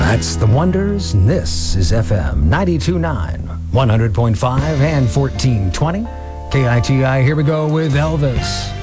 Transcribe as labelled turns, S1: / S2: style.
S1: That's The Wonders, and this is FM 92.9, 100.5, and 1420. KITI, here we go with Elvis.